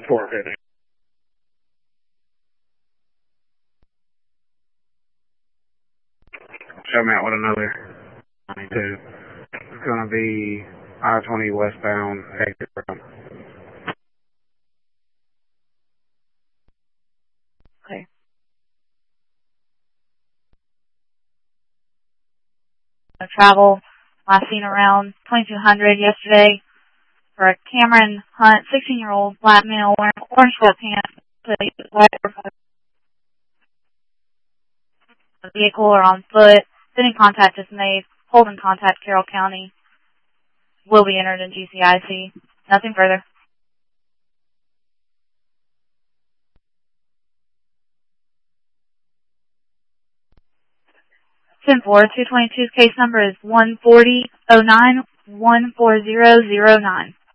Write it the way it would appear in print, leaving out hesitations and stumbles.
450. Show me out with another 92. It's going to be I-20 westbound, exit road. Okay. Travel, last seen around 2200 yesterday for a Cameron Hunt, 16-year-old black male wearing orange sweatpants. The vehicle or on foot. Sending contact is made. Holding contact Carroll County. Will be entered in GCIC. Nothing further. 10-4, 222's case number is 14009-14009.